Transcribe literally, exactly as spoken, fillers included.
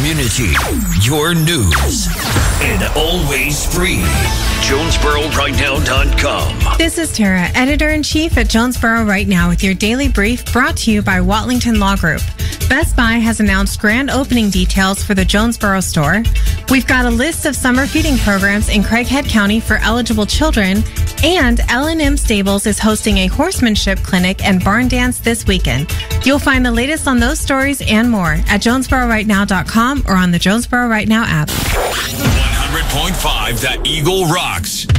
community, your news, and always free. Jonesboro Right Now dot com. This is Tara, Editor-in-Chief at Jonesboro Right Now with your daily brief brought to you by Watlington Law Group. Best Buy has announced grand opening details for the Jonesboro store. We've got a list of summer feeding programs in Craighead County for eligible children, and L and M Stables is hosting a horsemanship clinic and barn dance this weekend. You'll find the latest on those stories and more at Jonesboro Right Now dot com or on the Jonesboro Right Now app. one hundred point five The Eagle rocks.